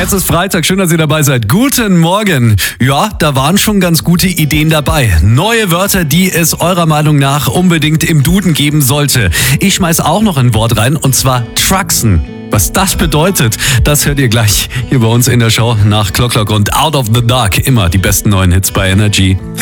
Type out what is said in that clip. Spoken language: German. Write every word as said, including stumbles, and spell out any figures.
Es ist Freitag, schön, dass ihr dabei seid. Guten Morgen. Ja, da waren schon ganz gute Ideen dabei. Neue Wörter, die es eurer Meinung nach unbedingt im Duden geben sollte. Ich schmeiß auch noch ein Wort rein, und zwar Truxen. Was das bedeutet, das hört ihr gleich hier bei uns in der Show nach Clock Clock und Out of the Dark. Immer die besten neuen Hits bei Energy.